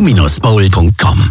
q-bowl.com.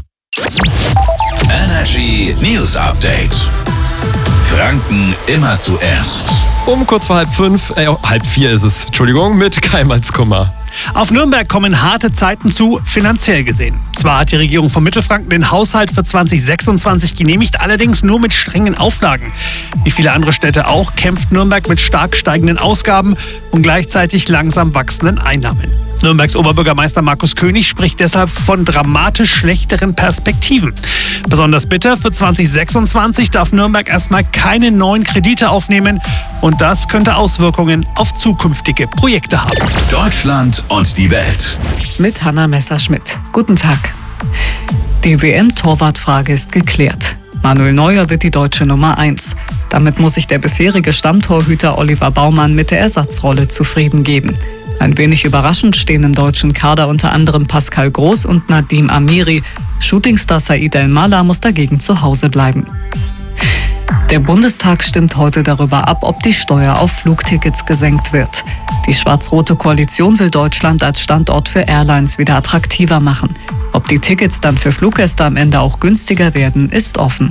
Energy News Update. Franken immer zuerst. Um kurz vor halb vier ist es, mit Kai Malzkummer. Auf Nürnberg kommen harte Zeiten zu, finanziell gesehen. Zwar hat die Regierung von Mittelfranken den Haushalt für 2026 genehmigt, allerdings nur mit strengen Auflagen. Wie viele andere Städte auch, kämpft Nürnberg mit stark steigenden Ausgaben und gleichzeitig langsam wachsenden Einnahmen. Nürnbergs Oberbürgermeister Markus König spricht deshalb von dramatisch schlechteren Perspektiven. Besonders bitter, für 2026 darf Nürnberg erstmal keine neuen Kredite aufnehmen und das könnte Auswirkungen auf zukünftige Projekte haben. Deutschland und die Welt. Mit Hanna Messerschmidt. Guten Tag. Die WM-Torwartfrage ist geklärt. Manuel Neuer wird die deutsche Nummer 1. Damit muss sich der bisherige Stammtorhüter Oliver Baumann mit der Ersatzrolle zufrieden geben. Ein wenig überraschend stehen im deutschen Kader unter anderem Pascal Groß und Nadim Amiri. Shootingstar Said El-Mala muss dagegen zu Hause bleiben. Der Bundestag stimmt heute darüber ab, ob die Steuer auf Flugtickets gesenkt wird. Die schwarz-rote Koalition will Deutschland als Standort für Airlines wieder attraktiver machen. Ob die Tickets dann für Fluggäste am Ende auch günstiger werden, ist offen.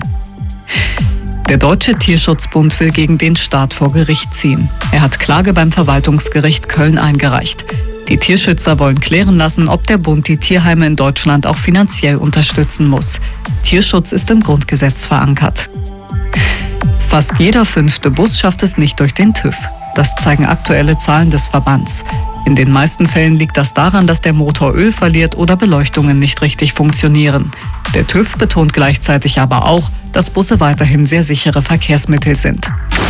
Der Deutsche Tierschutzbund will gegen den Staat vor Gericht ziehen. Er hat Klage beim Verwaltungsgericht Köln eingereicht. Die Tierschützer wollen klären lassen, ob der Bund die Tierheime in Deutschland auch finanziell unterstützen muss. Tierschutz ist im Grundgesetz verankert. Fast jeder 5. Bus schafft es nicht durch den TÜV. Das zeigen aktuelle Zahlen des Verbands. In den meisten Fällen liegt das daran, dass der Motor Öl verliert oder Beleuchtungen nicht richtig funktionieren. Der TÜV betont gleichzeitig aber auch, dass Busse weiterhin sehr sichere Verkehrsmittel sind.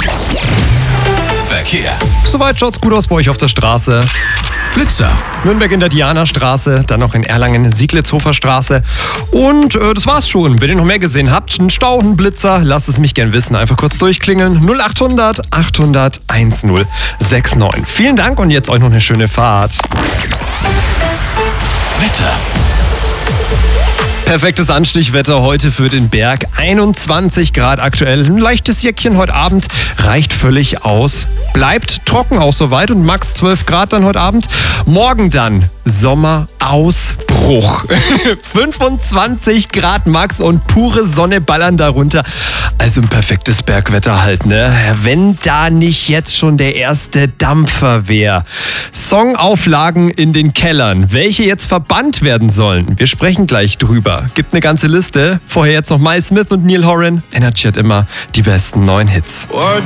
Verkehr. Soweit schaut's gut aus bei euch auf der Straße. Blitzer. Nürnberg in der Diana-Straße, dann noch in Erlangen Sieglitzhofer Straße. Und das war's schon. Wenn ihr noch mehr gesehen habt, einen Stau, einen Blitzer, lasst es mich gern wissen. Einfach kurz durchklingeln. 0800 800 1069. Vielen Dank und jetzt euch noch eine schöne Fahrt. Wetter. Perfektes Anstichwetter heute für den Berg. 21 Grad aktuell. Ein leichtes Jäckchen heute Abend reicht völlig aus. Bleibt trocken auch soweit und max 12 Grad dann heute Abend. Morgen dann Sommerausbruch. 25 Grad max und pure Sonne ballern darunter. Also ein perfektes Bergwetter halt, ne? Wenn da nicht jetzt schon der erste Dampfer wäre. Songauflagen in den Kellern. Welche jetzt verbannt werden sollen? Wir sprechen gleich drüber. Gibt eine ganze Liste. Vorher jetzt noch Mike Smith und Neil Horan. Energy hat immer die besten neuen Hits.